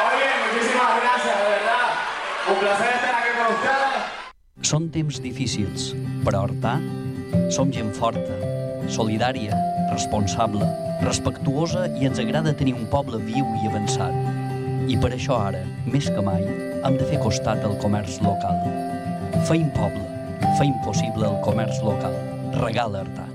Oye, muchísimas gracias, de verdad. Un placer estar aquí con ustedes. Són temps difícils, però Artà som gent forta, solidària, responsable, respectuosa i ens agrada tenir un poble viu i avançat. I per això ara, més que mai, hem de fer costat al comerç local. Feim poble, feim possible el comerç local. Regala Artà.